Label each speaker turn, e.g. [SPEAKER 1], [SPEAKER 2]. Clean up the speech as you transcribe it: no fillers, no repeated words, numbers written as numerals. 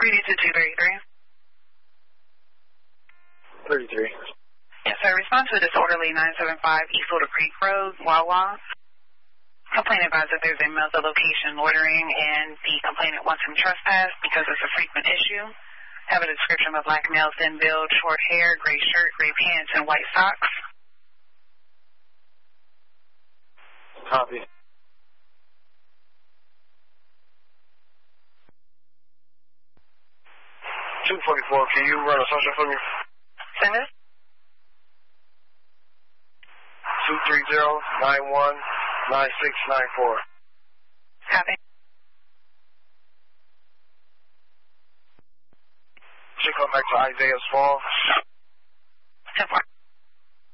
[SPEAKER 1] 32-233.
[SPEAKER 2] Yes, sir. Respond to a disorderly 975 East Little Creek Road, Wawa. Complainant advised that there's a male location loitering and the complainant wants him trespassed because it's a frequent issue. Have a description of a black male, thin build, short hair, gray shirt, gray pants, and white socks.
[SPEAKER 1] Copy. 244, can you run a social for me?
[SPEAKER 2] Send it.
[SPEAKER 1] 230-91-9694.
[SPEAKER 2] Copy.
[SPEAKER 1] Should come back to Isaiah's Fall.
[SPEAKER 2] 10-4.